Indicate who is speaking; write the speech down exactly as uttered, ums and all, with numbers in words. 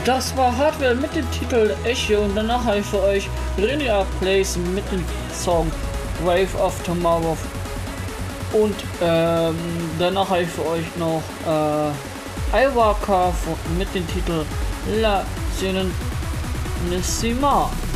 Speaker 1: Das war Hardwell mit dem Titel Echo und danach habe ich für euch Linear Plays mit dem Song Wave of Tomorrow und ähm, danach habe ich für euch noch äh, Iwaka mit dem Titel La Serenissima.